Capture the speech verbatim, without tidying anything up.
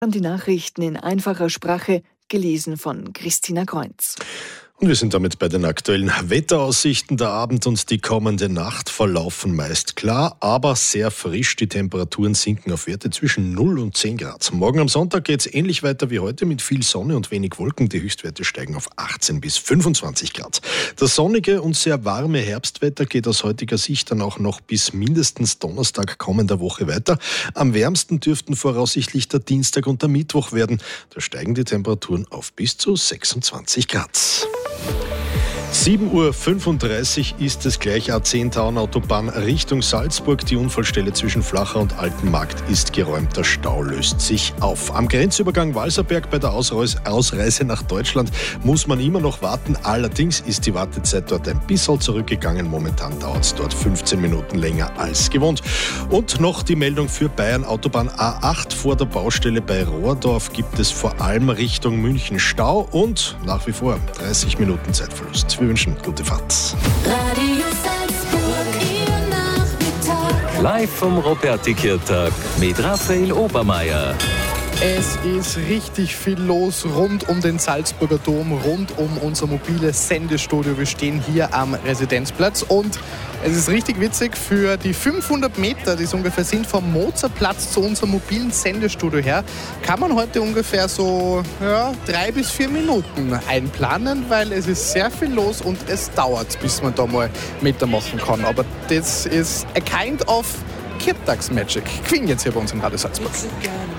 Die Nachrichten in einfacher Sprache, gelesen von Christina Kreuz. Und wir sind damit bei den aktuellen Wetteraussichten. Der Abend und die kommende Nacht verlaufen meist klar, aber sehr frisch. Die Temperaturen sinken auf Werte zwischen null und zehn Grad. Morgen am Sonntag geht es ähnlich weiter wie heute mit viel Sonne und wenig Wolken. Die Höchstwerte steigen auf achtzehn bis fünfundzwanzig Grad. Das sonnige und sehr warme Herbstwetter geht aus heutiger Sicht dann auch noch bis mindestens Donnerstag kommender Woche weiter. Am wärmsten dürften voraussichtlich der Dienstag und der Mittwoch werden. Da steigen die Temperaturen auf bis zu sechsundzwanzig Grad. sieben Uhr fünfunddreißig ist es gleich, A zehn Tauern-Autobahn Richtung Salzburg. Die Unfallstelle zwischen Flacher und Altenmarkt ist geräumt. Der Stau löst sich auf. Am Grenzübergang Walserberg bei der Ausreise nach Deutschland muss man immer noch warten. Allerdings ist die Wartezeit dort ein bisschen zurückgegangen. Momentan dauert es dort fünfzehn Minuten länger als gewohnt. Und noch die Meldung für Bayern. Autobahn A acht vor der Baustelle bei Rohrdorf gibt es vor allem Richtung München Stau und nach wie vor dreißig Minuten Zeitverlust. Wir wünschen gute Fahrt. Radio Salzburg, Ihr Nachmittag. Live vom Roberti-Kirtag mit Raphael Obermeier. Es ist richtig viel los rund um den Salzburger Dom, rund um unser mobiles Sendestudio. Wir stehen hier am Residenzplatz und es ist richtig witzig, für die fünfhundert Meter, die es ungefähr sind, vom Mozartplatz zu unserem mobilen Sendestudio her, kann man heute ungefähr so ja, drei bis vier Minuten einplanen, weil es ist sehr viel los und es dauert, bis man da mal Meter machen kann. Aber das ist a kind of Kirtagsmagic. Queen jetzt hier bei uns im Radio Salzburg.